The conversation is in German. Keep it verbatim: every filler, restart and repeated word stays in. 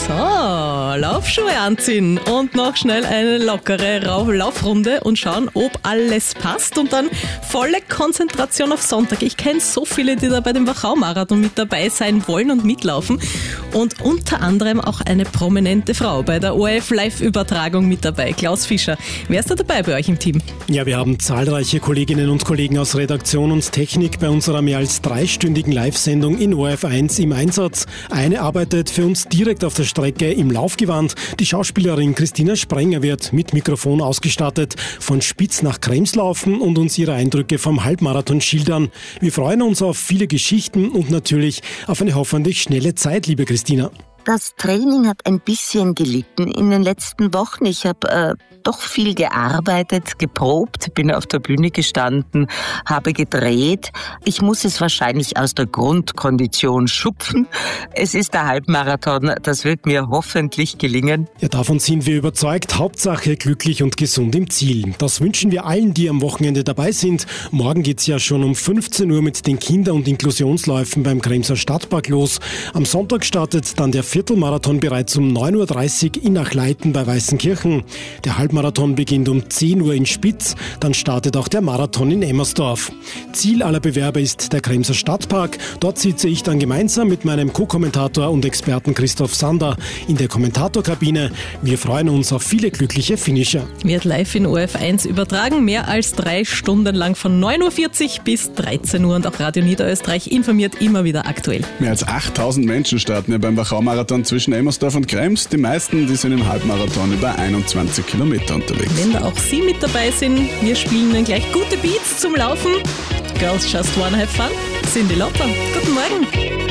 So, Laufschuhe anziehen und noch schnell eine lockere Laufrunde und schauen, ob alles passt und dann volle Konzentration auf Sonntag. Ich kenne so viele, die da bei dem Wachau-Marathon mit dabei sein wollen und mitlaufen und unter anderem auch eine prominente Frau bei der O R F-Live-Übertragung mit dabei, Klaus Fischer. Wer ist da dabei bei euch im Team? Ja, wir haben zahlreiche Kolleginnen und Kollegen aus Redaktion und Technik bei unserer mehr als dreistündigen Live-Sendung in O R F eins im Einsatz. Eine arbeitet für uns direkt auf der Strecke im Laufgewand. Die Schauspielerin Christina Sprenger wird mit Mikrofon ausgestattet von Spitz nach Krems laufen und uns ihre Eindrücke vom Halbmarathon schildern. Wir freuen uns auf viele Geschichten und natürlich auf eine hoffentlich schnelle Zeit, liebe Christina. Das Training hat ein bisschen gelitten in den letzten Wochen. Ich habe äh, doch viel gearbeitet, geprobt, bin auf der Bühne gestanden, habe gedreht. Ich muss es wahrscheinlich aus der Grundkondition schupfen. Es ist der Halbmarathon, das wird mir hoffentlich gelingen. Ja, davon sind wir überzeugt. Hauptsache glücklich und gesund im Ziel. Das wünschen wir allen, die am Wochenende dabei sind. Morgen geht's ja schon um fünfzehn Uhr mit den Kinder- und Inklusionsläufen beim Kremser Stadtpark los. Am Sonntag startet dann der Viertelmarathon bereits um neun Uhr dreißig in Achleiten bei Weißenkirchen. Der Halbmarathon beginnt um zehn Uhr in Spitz, dann startet auch der Marathon in Emmersdorf. Ziel aller Bewerber ist der Kremser Stadtpark. Dort sitze ich dann gemeinsam mit meinem Co-Kommentator und Experten Christoph Sander in der Kommentatorkabine. Wir freuen uns auf viele glückliche Finisher. Wird live in O R F eins übertragen, mehr als drei Stunden lang von neun Uhr vierzig bis dreizehn Uhr und auch Radio Niederösterreich informiert immer wieder aktuell. Mehr als achttausend Menschen starten ja beim Wachau-Marathon zwischen Emmersdorf und Krems. Die meisten, die sind im Halbmarathon über einundzwanzig Kilometer unterwegs. Wenn da auch Sie mit dabei sind, wir spielen dann gleich gute Beats zum Laufen. Girls Just Wanna Have Fun. Cyndi Lauper. Guten Morgen.